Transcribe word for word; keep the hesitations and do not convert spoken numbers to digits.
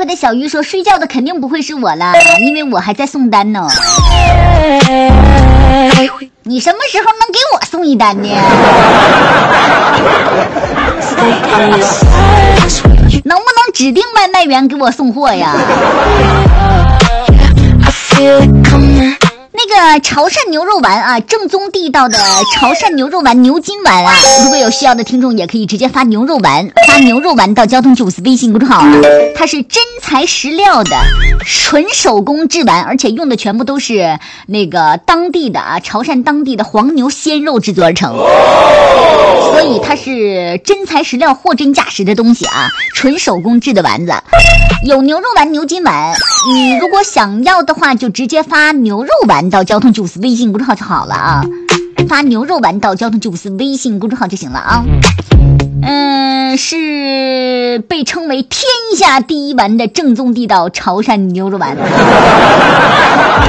会的小鱼说，睡觉的肯定不会是我啦，因为我还在送单呢。你什么时候能给我送一单呢？能不能指定外卖员给我送货呀？那个潮汕牛肉丸啊，正宗地道的潮汕牛肉丸牛筋丸啊，如果有需要的听众也可以直接发牛肉丸，发牛肉丸到交通九四微信公众号，它是真材实料的纯手工制丸，而且用的全部都是那个当地的啊潮汕当地的黄牛鲜肉制作而成，所以它是真材实料货真价实的东西啊，纯手工制的丸子。有牛肉丸牛筋丸，你如果想要的话就直接发牛肉丸到交通九四微信公众号就好了啊，发牛肉丸到交通九四微信公众号就行了啊。嗯，是被称为天下第一丸的正宗地道潮汕牛肉丸。